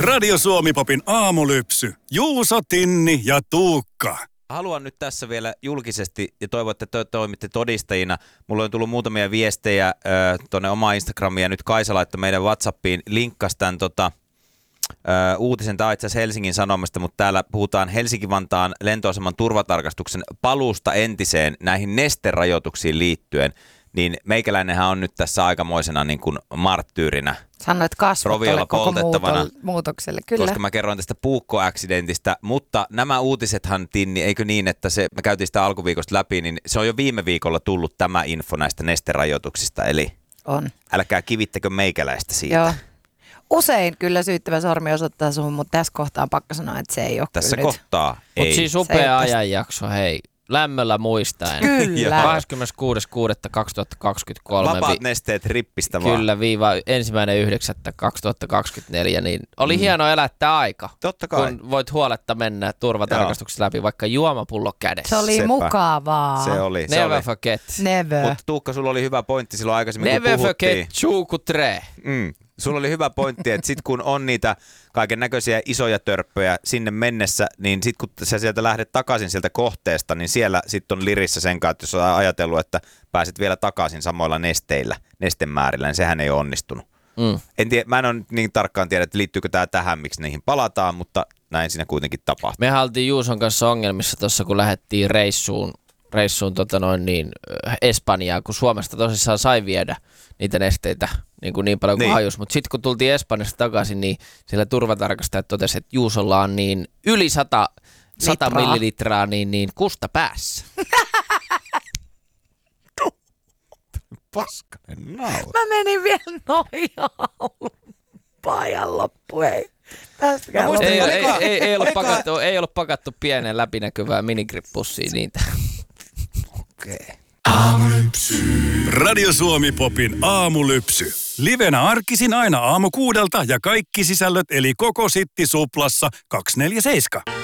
Radio Suomi Popin aamulypsy. Juuso, Tinni ja Tuukka. Haluan nyt tässä vielä julkisesti, ja toivon, että te toimitte todistajina. Mulla on tullut muutamia viestejä tuonne omaan Instagramiin, ja nyt Kaisa laittoi meidän WhatsAppiin, linkkasi tämän uutisen, tämä itse asiassa Helsingin Sanomasta, mutta täällä puhutaan Helsinki-Vantaan lentoaseman turvatarkastuksen paluusta entiseen näihin nesterajoituksiin liittyen. Niin meikäläinenhän on nyt tässä aikamoisena niin kuin marttyyrinä. Sanoit kasvot roviolla koko poltettavana, muutokselle, kyllä. Koska mä kerroin tästä puukko-accidentistä, mutta nämä uutisethan, Tinni, eikö niin, että me käytiin sitä alkuviikosta läpi, niin se on jo viime viikolla tullut tämä info näistä nesterajoituksista, eli on. Älkää kivittäkö meikäläistä siitä. Joo. Usein kyllä syyttävä sormi osoittaa suhun, mutta tässä kohtaa on pakko sanoa, että se ei ole tässä kyllä kohtaa nyt. ei. Mutta siis upea ajanjakso, hei. Lämmöllä muistaen. Kyllä. 26.6.2023. Vapaat nesteet rippistä vaan. Kyllä, -1.9.2024. Niin oli hieno elättää aika. Totta kai. Kun voit huoletta mennä turvatarkastuksessa läpi, vaikka juomapullo kädessä. Se oli mukavaa. Se oli. Never forget. Never. Mutta Tuukka, sulla oli hyvä pointti silloin aikaisemmin, Never kun puhuttiin. forget chukutre. Sulla oli hyvä pointti, että sit kun on niitä kaiken näköisiä isoja törppöjä sinne mennessä, niin sit kun sä sieltä lähdet takaisin sieltä kohteesta, niin siellä sit on lirissä sen kanssa, että jos on ajatellut, että pääset vielä takaisin samoilla nesteillä, nestemäärillä, niin sehän ei ole onnistunut. En tiedä, mä en ole niin tarkkaan tiedä, että liittyykö tämä tähän, miksi niihin palataan, mutta näin siinä kuitenkin tapahtuu. Me oltiin Juuson kanssa ongelmissa tuossa, kun lähdettiin reissuun Espanjaan, kun Suomesta tosissaan sai viedä niitä nesteitä niin paljon kuin hajus. Mutta sitten kun tultiin Espanjasta takaisin, niin siellä turvatarkastajat totesi, että Juusolla on niin yli 100 millilitraa niin kusta päässä. Paskanen naula. Mä menin vielä nojaan pajan loppuun, hei. Päästäkää loppuun. Ei ollut pakattu pienen läpinäkyvää minigrippussiin niitä. Okei. Radio Suomi Popin aamulypsy. Livenä arkisin aina aamu 6 ja kaikki sisällöt eli koko Sitti Suplassa 247.